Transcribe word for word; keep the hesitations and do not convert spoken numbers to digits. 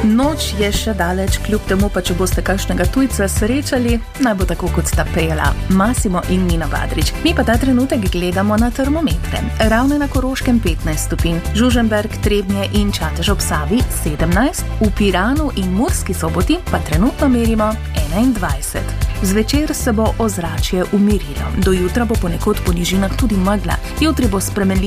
Noč je še daleč, kljub temu pa če boste kakšnega tujca srečali, naj bo tako kot sta pela Massimo in Nina Badrič. Mi pa ta trenutek gledamo na termometre. Ravno na Koroškem petnajst stopinj, Žužemberk, Trebnje in Čatež ob Savi sedemnajst, v Piranu in Murski Soboti pa trenutno merimo enaindvajset. Zvečer se bo ozračje umirilo. Do jutra bo ponekod po nižinah tudi megla. Jutri bo spremenljivo